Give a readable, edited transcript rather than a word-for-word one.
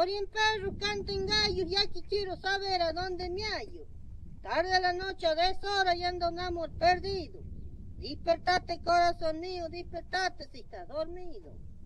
Oyen perros, canten gallos, y aquí quiero saber a dónde me hallo. Tarde la noche a deshora y ando un amor perdido. Despertate, corazón mío, despertate si estás dormido.